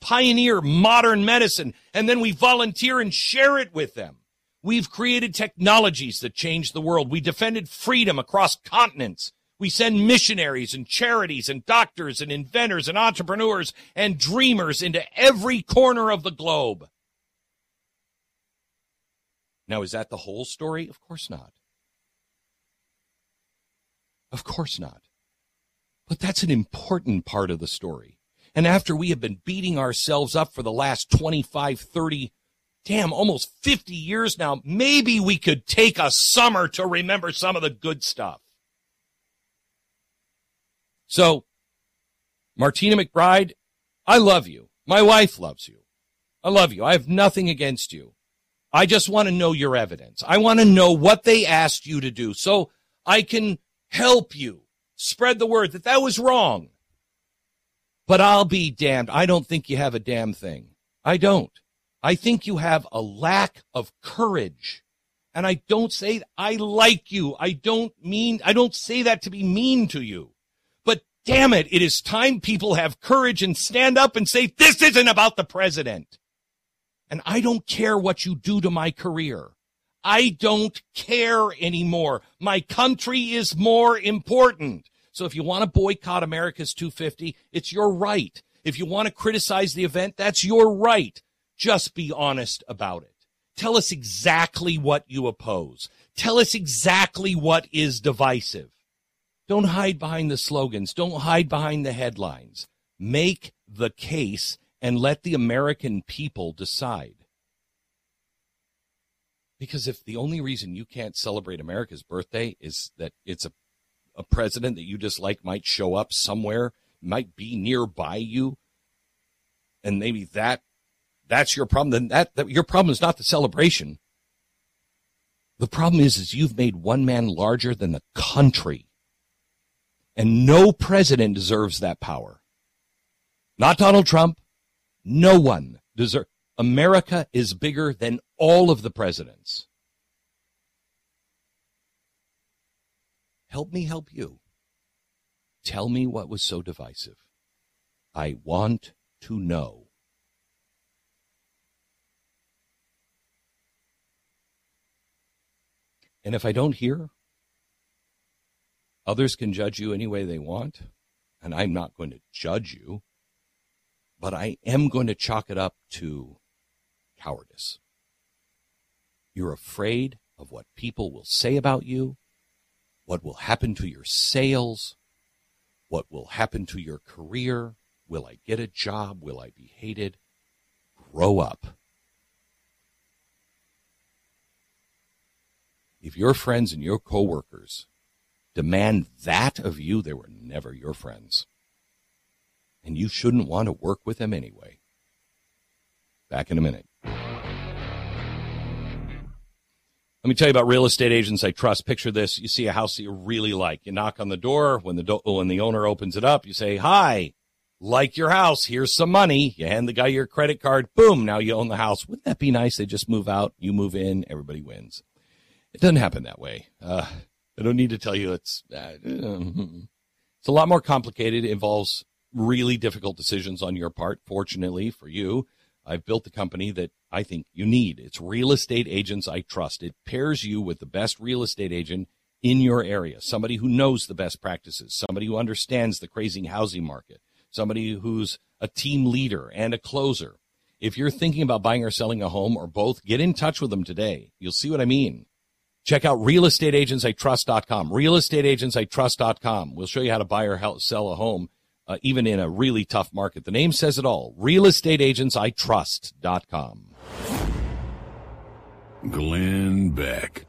pioneer modern medicine, and then we volunteer and share it with them. We've created technologies that change the world. We defended freedom across continents. We send missionaries and charities and doctors and inventors and entrepreneurs and dreamers into every corner of the globe. Now, is that the whole story? Of course not. Of course not. But that's an important part of the story. And after we have been beating ourselves up for the last 25, 30, almost 50 years now, maybe we could take a summer to remember some of the good stuff. So, Martina McBride, I love you. My wife loves you. I love you. I have nothing against you. I just want to know your evidence. I want to know what they asked you to do so I can help you spread the word that that was wrong. But I'll be damned. I don't think you have a damn thing. I don't. I think you have a lack of courage. And I don't say I like you. I don't say that to be mean to you. But damn it, it is time people have courage and stand up and say, this isn't about the president. And I don't care what you do to my career. I don't care anymore. My country is more important. So if you want to boycott America's 250, it's your right. If you want to criticize the event, that's your right. Just be honest about it. Tell us exactly what you oppose. Tell us exactly what is divisive. Don't hide behind the slogans. Don't hide behind the headlines. Make the case and let the American people decide. Because if the only reason you can't celebrate America's birthday is that it's a president that you dislike might show up somewhere, might be nearby you, and maybe that's your problem, then that your problem is not the celebration. The problem is you've made one man larger than the country. And no president deserves that power. Not Donald Trump. No one deserves. America is bigger than all of the presidents. Help me help you. Tell me what was so divisive. I want to know. And if I don't hear, others can judge you any way they want, and I'm not going to judge you, but I am going to chalk it up to cowardice. You're afraid of what people will say about you, what will happen to your sales, what will happen to your career. Will I get a job? Will I be hated? Grow up. If your friends and your coworkers demand that of you, they were never your friends. And you shouldn't want to work with them anyway. Back in a minute. Let me tell you about Real Estate Agents I Trust. Picture this. You see a house that you really like. You knock on the door. When the owner opens it up, you say, hi, like your house. Here's some money. You hand the guy your credit card. Boom, now you own the house. Wouldn't that be nice? They just move out. You move in. Everybody wins. It doesn't happen that way. I don't need to tell you it's a lot more complicated. It involves really difficult decisions on your part. Fortunately for you, I've built the company that I think you need. It's Real Estate Agents I Trust. It pairs you with the best real estate agent in your area, somebody who knows the best practices, somebody who understands the crazy housing market, somebody who's a team leader and a closer. If you're thinking about buying or selling a home or both, get in touch with them today. You'll see what I mean. Check out realestateagentsitrust.com, realestateagentsitrust.com. We'll show you how to buy or sell a home, even in a really tough market. The name says it all, realestateagentsitrust.com. Glenn Beck.